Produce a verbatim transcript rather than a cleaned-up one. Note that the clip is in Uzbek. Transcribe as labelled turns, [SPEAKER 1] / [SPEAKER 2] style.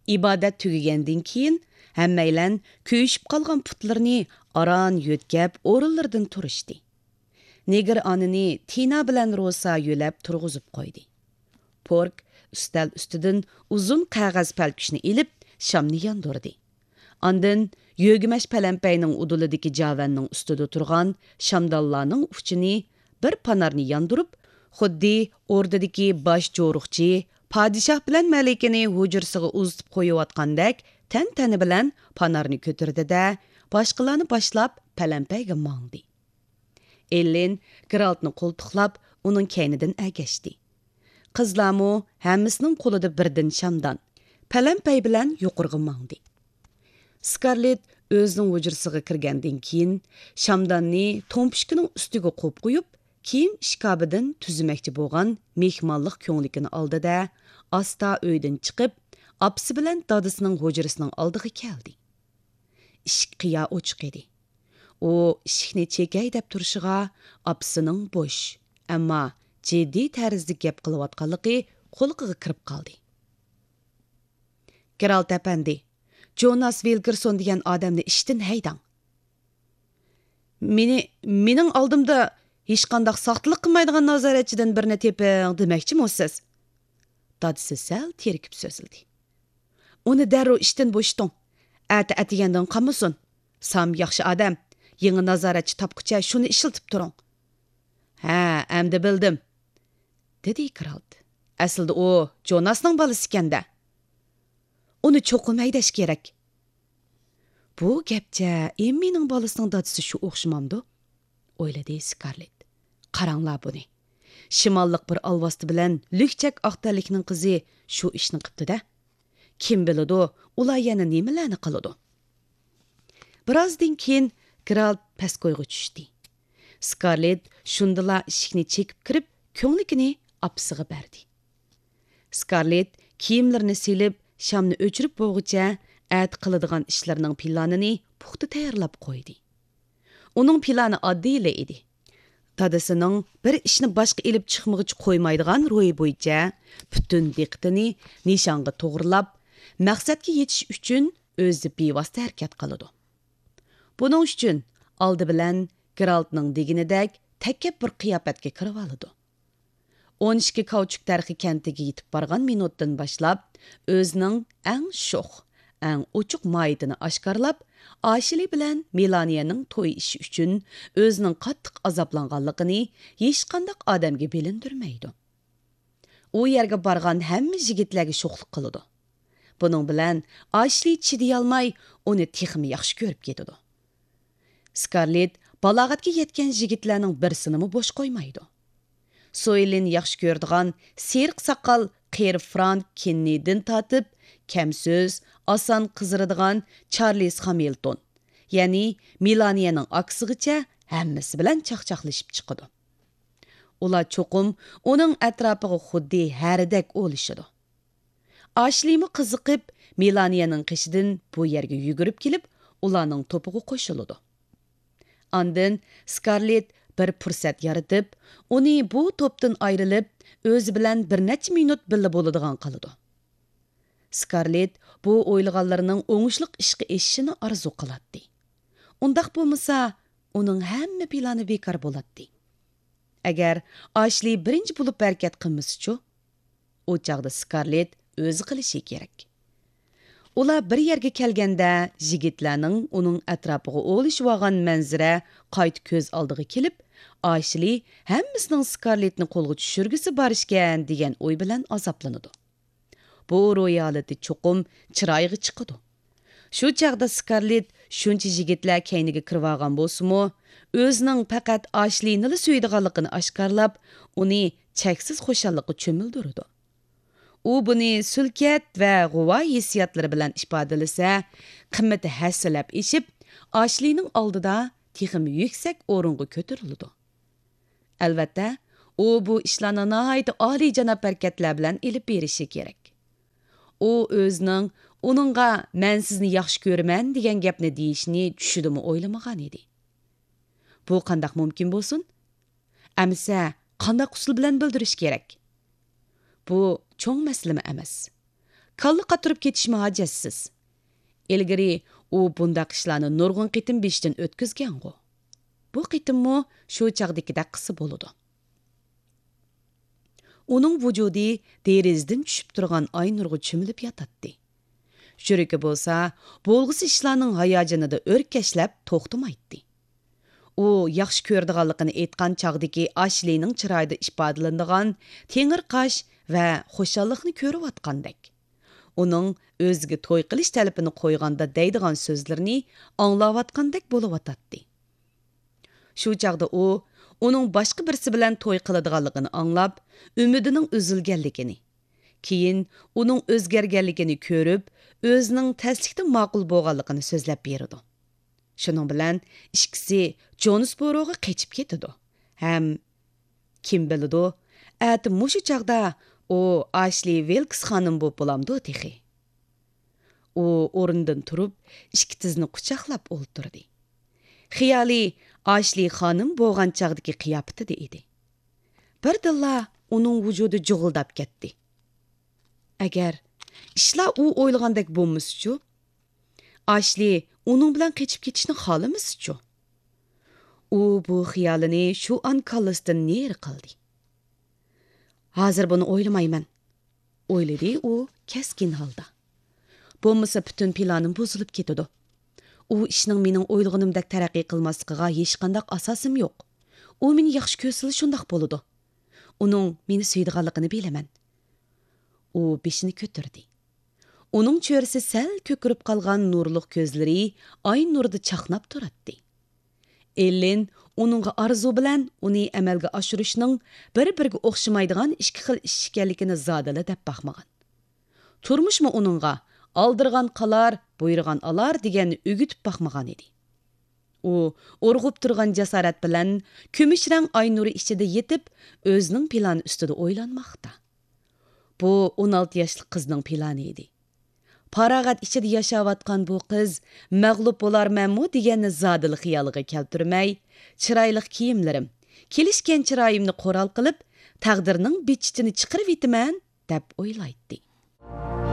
[SPEAKER 1] ibodat tugagandan keyin hammaylan kuyishib qolgan putlarni aran yo'tkab o'rinlaridan turishdi. Negir onini Tina bilan Rosa yo'lab turg'izib qo'ydi. Pork ustal ustidan uzun qog'oz palkushni ilib shamni yondirdi. Ondan yo'g'imash palampayning udulidagi javanning ustida turgan shamdallarning uchini bir panarni yondirib, xuddi o'rdadagi bosh jo'ruqchi podshoh bilan malikani hujursiga uzitib qo'yayotgandek tan-tani bilan panarni ko'tardi-da, boshqalarni boshlab palampayga mangdi. Ellen Geraltni qo'ltiqlab, uning kaynidan agashdi. Qizlarmu hammasining qo'lida birdan shamdan, palampay bilan yuqorga mangdi. Scarlett o'zining hujursiga kirgandan keyin shamdanni to'mpishkining ustiga qo'yib qo'yib, kiyim ishkobidan tuzmakchi bo'lgan mehmonlik ko'nglikini oldi-da, asta uydan chiqib, apsi bilan dadisining hujurisining oldiga keldi. Ishik qiya ochiq edi. U ishikni chekay deb turishiga apsining bo'sh, ammo jiddiy tarzda gap qilayotganligi qo'liqiga kirib qoldi. Geralt apandi, Jonas Wilkerson degan odamni ishdan haydang. Meni mening oldimda hech qanday saqtlik qilmaydigan nazoratchidan birni teping demoqchimisiz? Dadisi sal terkib so'zildi. Uni darrov ishdan bo'shiting. Ati atigandan qamasin. Sam yaxshi odam. Yangi nazoratchi topqicha shuni ishiltib turing. Ha, endi bildim, dedi Geralt. Aslida u Jonasning bolasi ekanda. Uni cho'qim haydash kerak. Bu gapcha Emmining bolasining dadisi shu o'xshamamdi, o'yladi Scarlett. Qaranglar buni. Shimollik bir alvasti bilan lükchak oqtalikning qizi shu ishni qildi-da. Kim biladi, ular yana nimalarni qiladi? Birozdan keyin Geralt pastgo'yga tushdi. Scarlett shundala ishikni chekib kirib, ko'nglikini apsiga berdi. Scarlett kiyimlarini silib, shamni o'chirib bo'g'icha at qiladigan ishlarining planini puxta tayyorlab qo'ydi. Uning plani oddiy edi. Dadasining bir ishni boshqa ilib chiqmoqchi qo'ymaydigan ro'yi bo'yicha butun diqqatini nishonga to'g'rilab, maqsadga yetish uchun o'zi bevosita harakat qiladi. Buning uchun oldi bilan Geraltning deginidek takabbur qiyofatga kirib oladi. o'n ikki Kauchuk tarixi kentiga yetib borgan minutdan boshlab o'zining eng sho'x, eng ochiq moyitini oshkorlab, Ashli bilan Melaniyaning to'y ishi uchun o'zining qattiq azoblanganligini hech qanday odamga bilindirmaydi. U yerga borgan hamma yigitlarga sho'xlik qiladi. Buning bilan Ashli chiday olmay, uni texmi yaxshi ko'rib ketadi. Scarlett balog'atga yetgan yigitlarning birsini bo'sh qo'ymaydi. Soylin yaxshi ko'rdigan seriq soqol qeri Frank Kennedy'dan tatib, kamso'z, oson qiziradigan Charles Hamilton, ya'ni Melaniyaning aksigacha hammasi bilan chaqchaqlashib chiqadi. Ular cho'qim uning atrofiga xuddi haridak o'lishadi. Ashlimi qiziqib, Melaniyaning qishidan bu yerga yugurib kelib, ularning to'piga qo'shiladi. Ondan Scarlett bir fursat yaratib, uni bu to'pdan ayrilib, o'zi bilan bir necha minut birga bo'ladigan qiladi. Scarlett bu o'ylaganlarining o'ngishliq ishga eshishini arzu qiladi. Undaq bo'lmasa, uning hamma plani bekor bo'ladi. Agar Ashli birinchi bo'lib harakat qilmasa-chi, u chaqda Scarlett o'zi qilishi kerak. Ular bir yerga kelganda, yigitlarning uning atrofiga o'lishib olgan manzara qayt ko'z oldiga kelib, Ashli hammasining Scarlettni qo'lga tushirgisi borishgan degan o'y bilan azoblanadi. Bu ro'yolati cho'qim chiroyiga chiqadi. Shu chaqda Scarlett shuncha yigitlar kayniga kirib olgan bo'lsa-mu, o'zining faqat Ashlini suydiganligini oshkorlab, uni cheksiz xushallikqa cho'mildirdi. U buni sulkat va g'uvo hissiyotlari bilan ifodalasa, qimmati hassalab eshib, Ashlining oldida texim yuksak o'ringa ko'tarildi. Albatta, u bu ishlarni nihoyat oliy janob harakatlar bilan ilib berishi kerak. U o'zining uningga "Men sizni yaxshi ko'raman" degan gapni deyishni tushidimi o'ylamagan edi. Bu qanday mumkin bo'lsin? Amsa, qanday usul bilan bildirish kerak? Bu cho'ng masala emas. kalla qatirib ketishmi hajatsiz. Ilgari u bundaq ishlarni nurg'un qitim beshdan o'tkazgan-g'u. Bu qitimmi shu chaqdikidek qisi bo'ludi. Uning vujudi derizdan tushib turgan ay nurg'a cho'milib yotadi. Yuragi bo'lsa, bo'lg'isi ishlarning hayajonida o'rkashlab to'xtamaydi. U yaxshi ko'rdiganligini aytgan chaqdagi Ashlining chiroyida ifodalanadigan tengir qosh va xushallikni ko'rayotgandek. Uning o'ziga to'y qilish talabini qo'yganda deydigan so'zlarini anglayotgandek bo'layotdi. Shu chaqda u uning boshqa birisi bilan to'y qiladiganligini anglab, umidining uzilganligini, keyin uning o'zgarganligini ko'rib, o'zining taslikda ma'qul bo'lganligini so'zlab berdi. Shuning bilan ikkisi Jonesboroga qechib ketdi. Ham kim biladi, ati mushu chaqda u Ashley Wilkes xonim bo'lib bo'lamdi texi. U o'rnidan turib, ikki tizini quchoqlab o'ltirdi. Xiyoli Ashley xonim bo'lgan chaqdagi qiyofati edi. Birdilla uning vujudi jug'ildab ketdi. Agar ishlar u o'ylagandek bo'lmasa-chu, Ashley uning bilan qechib ketishni xohlamasa-chu. U bu xiyolini shu an kallasidan neri qildi. Hozir buni o'ylamayman, o'yladi u keskin holda. Bo'lmasa butun planim buzilib ketadi. U ishning mening o'ylaganimdek taraqqiy qilmasligiga hech qanday asosim yo'q. U meni yaxshi ko'rsa shundaq bo'ladi. Uning meni suydiganligini bilaman. U beshini ko'tardi. Uning cho'risi sal ko'kirib qolgan nurliq ko'zlari ay nurida chaqnab turadi. Ellen uningga arzu bilan uni amalga oshirishning bir-biriga o'xshamaydigan ikki xil ish ekanligini zodala deb baxmagan. Turmushmi uningga aldirgan qalar, buyurgan alar deganni o'gitib baxmagan edi. U urg'ib turgan jasorat bilan kumush rang ay nuri ichida yetib, o'zining plani ustida o'ylanmoqda. Bu o'n olti yoshli qizning plani edi. Parag'at ichida yashayotgan bu qiz mag'lub bo'larmanmi deganni zodil xiyoliga keltirmay, chiroyli kiyimlarim, kelishgan chiroyimni qo'ral qilib, taqdirning bichitini chiqirib yetaman deb o'ylaydi.